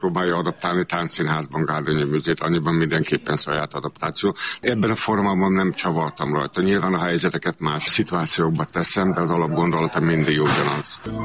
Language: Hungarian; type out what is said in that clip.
próbálja adaptálni Táncszínházban Gárdonyi Műzét, annyiban mindenképpen saját adaptáció. Ebben a formában nem csavartam rajta. Nyilván a helyzeteket más szituációkba teszem, de az alapgondolata mindig ugyanaz.